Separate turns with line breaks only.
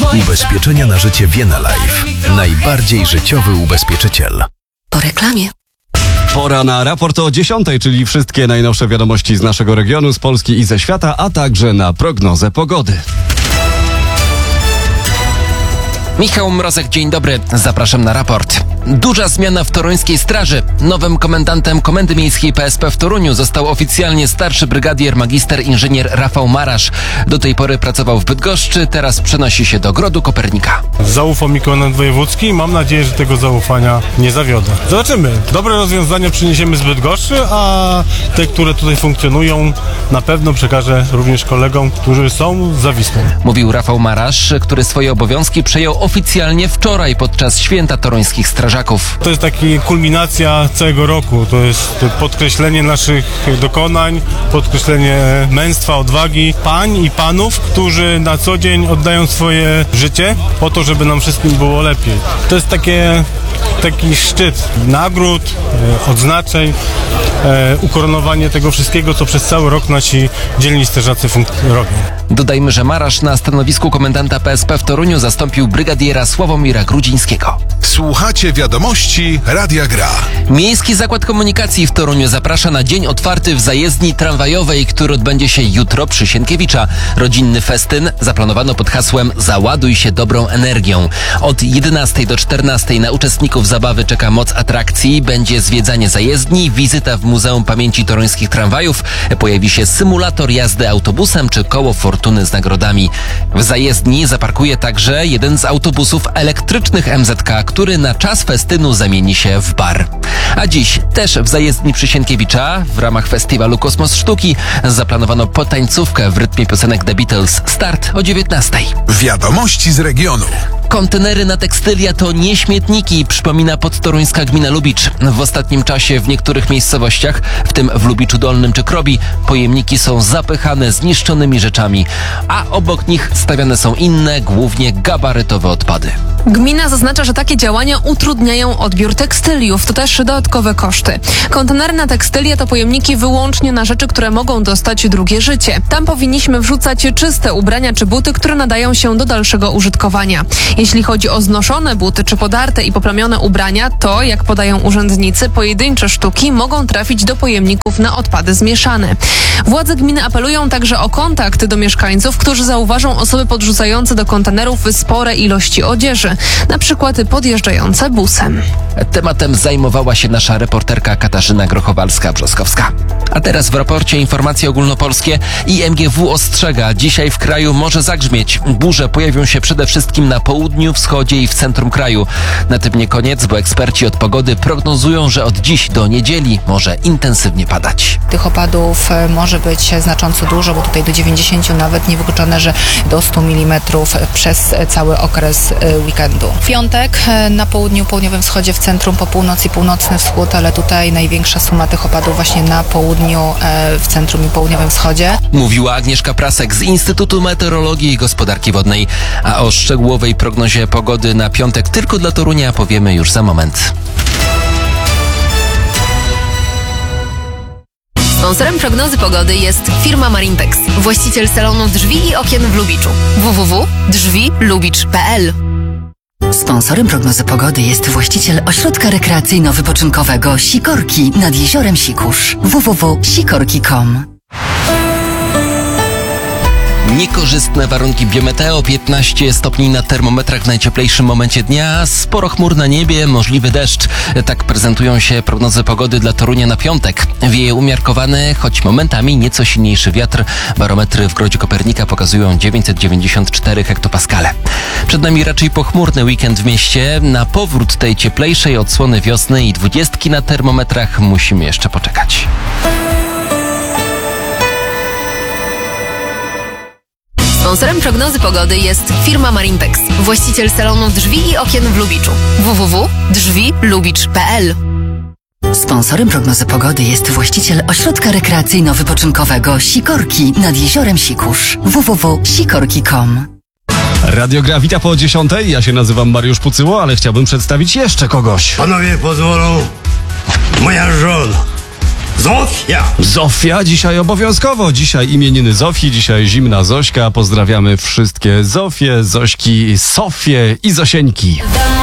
Ubezpieczenia na życie Vienna Life. Najbardziej życiowy ubezpieczyciel.
Po reklamie.
Pora na raport o 10, czyli wszystkie najnowsze wiadomości z naszego regionu, z Polski i ze świata, a także na prognozę pogody.
Michał Mrozek, dzień dobry. Zapraszam na raport. Duża zmiana w toruńskiej straży. Nowym komendantem Komendy Miejskiej PSP w Toruniu został oficjalnie starszy brygadier magister inżynier Rafał Marasz. Do tej pory pracował w Bydgoszczy, teraz przenosi się do Grodu Kopernika.
Zaufał mi komendant wojewódzki i mam nadzieję, że tego zaufania nie zawiodę. Zobaczymy. Dobre rozwiązania przyniesiemy z Bydgoszczy, a te, które tutaj funkcjonują, na pewno przekażę również kolegom, którzy są za Wisłą.
Mówił Rafał Marasz, który swoje obowiązki przejął oficjalnie wczoraj podczas święta toruńskich strażaków.
To jest taka kulminacja całego roku. To jest podkreślenie naszych dokonań, podkreślenie męstwa, odwagi pań i panów, którzy na co dzień oddają swoje życie po to, żeby nam wszystkim było lepiej. To jest taki szczyt nagród, odznaczeń, ukoronowanie tego wszystkiego, co przez cały rok nasi dzielni strażacy robią.
Dodajmy, że Marasz na stanowisku komendanta PSP w Toruniu zastąpił brygadiera Sławomira Grudzińskiego.
Słuchacie wiadomości Radia Gra.
Miejski Zakład Komunikacji w Toruniu zaprasza na dzień otwarty w zajezdni tramwajowej, który odbędzie się jutro przy Sienkiewicza. Rodzinny festyn zaplanowano pod hasłem Załaduj się dobrą energią. Od 11 do 14 na uczestników zabawy czeka moc atrakcji. Będzie zwiedzanie zajezdni, wizyta w Muzeum Pamięci Toruńskich Tramwajów. Pojawi się symulator jazdy autobusem czy koło fortuny z nagrodami. W zajezdni zaparkuje także jeden z autobusów elektrycznych MZK, który na czas festynu zamieni się w bar. A dziś też w zajezdni przy Sienkiewicza w ramach festiwalu Kosmos Sztuki zaplanowano potańcówkę w rytmie piosenek The Beatles. Start o 19.
Wiadomości z regionu.
Kontenery na tekstylia to nie śmietniki, przypomina podtoruńska gmina Lubicz. W ostatnim czasie w niektórych miejscowościach, w tym w Lubiczu Dolnym czy Krobi, pojemniki są zapychane zniszczonymi rzeczami, a obok nich stawiane są inne, głównie gabarytowe odpady.
Gmina zaznacza, że takie działania utrudniają odbiór tekstyliów. To też dodatkowe koszty. Kontenery na tekstylia to pojemniki wyłącznie na rzeczy, które mogą dostać drugie życie. Tam powinniśmy wrzucać czyste ubrania czy buty, które nadają się do dalszego użytkowania. Jeśli chodzi o znoszone buty czy podarte i poplamione ubrania, to, jak podają urzędnicy, pojedyncze sztuki mogą trafić do pojemników na odpady zmieszane. Władze gminy apelują także o kontakt do mieszkańców, którzy zauważą osoby podrzucające do kontenerów spore ilości odzieży, na przykład podjeżdżające busem.
Tematem zajmowała się nasza reporterka Katarzyna Grochowalska-Brzoskowska. A teraz w raporcie informacje ogólnopolskie. IMGW ostrzega, dzisiaj w kraju może zagrzmieć. Burze pojawią się przede wszystkim na południu, wschodzie i w centrum kraju. Na tym nie koniec, bo eksperci od pogody prognozują, że od dziś do niedzieli może intensywnie padać.
Tych opadów może być znacząco dużo, bo tutaj do 90, nawet niewykluczone, że do 100 mm przez cały okres weekendu. W piątek na południu, południowym wschodzie, w centrum, po północy i północny wschód, ale tutaj największa suma tych opadów właśnie na południu, w centrum i południowym wschodzie.
Mówiła Agnieszka Prasek z Instytutu Meteorologii i Gospodarki Wodnej, a o szczegółowej prognozie pogody na piątek tylko dla Torunia powiemy już za moment.
Sponsorem prognozy pogody jest firma Marintex, właściciel salonu drzwi i okien w Lubiczu. www.drzwilubicz.pl.
Sponsorem prognozy pogody jest właściciel ośrodka rekreacyjno-wypoczynkowego Sikorki nad jeziorem Sikusz. www.sikorki.com.
Niekorzystne warunki biometeo, 15 stopni na termometrach w najcieplejszym momencie dnia, sporo chmur na niebie, możliwy deszcz. Tak prezentują się prognozy pogody dla Torunia na piątek. Wieje umiarkowany, choć momentami nieco silniejszy wiatr. Barometry w Grodzie Kopernika pokazują 994 hektopaskale. Przed nami raczej pochmurny weekend w mieście. Na powrót tej cieplejszej odsłony wiosny i 20 na termometrach musimy jeszcze poczekać.
Sponsorem prognozy pogody jest firma Marintex, właściciel salonu drzwi i okien w Lubiczu. www.drzwilubicz.pl.
Sponsorem prognozy pogody jest właściciel ośrodka rekreacyjno-wypoczynkowego Sikorki nad jeziorem Sikusz. www.sikorki.com.
Radio Gra wita po 10. Ja się nazywam Mariusz Pucyło, ale chciałbym przedstawić jeszcze kogoś.
Panowie pozwolą, moja żona
Zofia dzisiaj obowiązkowo. Dzisiaj imieniny Zofii, dzisiaj zimna Zośka. Pozdrawiamy wszystkie Zofie, Zośki, Sofie i Zosieńki.